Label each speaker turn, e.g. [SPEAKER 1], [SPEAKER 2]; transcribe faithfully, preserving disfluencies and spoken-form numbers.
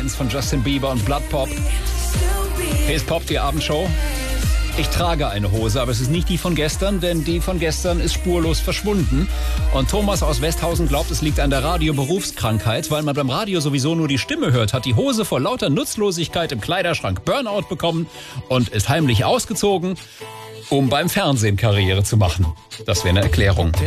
[SPEAKER 1] eins von Justin Bieber und Blood Pop. Hier ist Pop, die Abendshow. Ich trage eine Hose, aber es ist nicht die von gestern, denn die von gestern ist spurlos verschwunden. Und Thomas aus Westhausen glaubt, es liegt an der Radioberufskrankheit, weil man beim Radio sowieso nur die Stimme hört, hat die Hose vor lauter Nutzlosigkeit im Kleiderschrank Burnout bekommen und ist heimlich ausgezogen, um beim Fernsehen Karriere zu machen. Das wäre eine Erklärung.